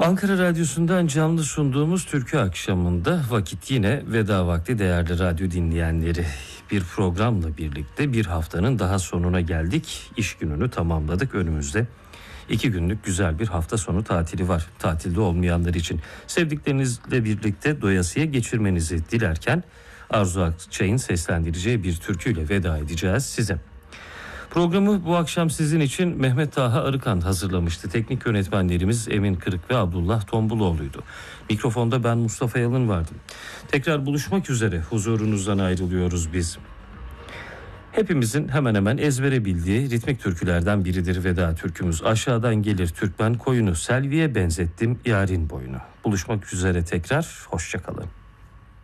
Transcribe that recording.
Ankara Radyosu'ndan canlı sunduğumuz Türkü Akşamı'nda vakit yine veda vakti değerli radyo dinleyenleri. Bir programla birlikte bir haftanın daha sonuna geldik. İş gününü tamamladık. Önümüzde 2 günlük güzel bir hafta sonu tatili var. Tatilde olmayanlar için sevdiklerinizle birlikte doyasıya geçirmenizi dilerken Arzu Akçay'ın seslendireceği bir türküyle veda edeceğiz size. Programı bu akşam sizin için Mehmet Taha Arıkan hazırlamıştı. Teknik yönetmenlerimiz Emin Kırık ve Abdullah Tombuloğlu'ydu. Mikrofonda ben Mustafa Yalın vardım. Tekrar buluşmak üzere huzurunuzdan ayrılıyoruz biz. Hepimizin hemen hemen ezbere bildiği ritmik türkülerden biridir veda türkümüz. Aşağıdan gelir Türkmen koyunu, Selvi'ye benzettim yarin boyunu. Buluşmak üzere tekrar, hoşça kalın.